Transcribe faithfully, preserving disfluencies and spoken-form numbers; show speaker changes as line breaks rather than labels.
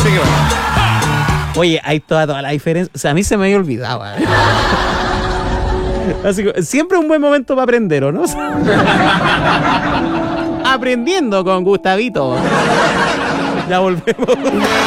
Así que bueno. Oye, hay toda, toda la diferencia. O sea, a mí se me había olvidado. ¿eh? Así que siempre un buen momento para aprender, ¿o no? Aprendiendo con Gustavito. Ya volvemos.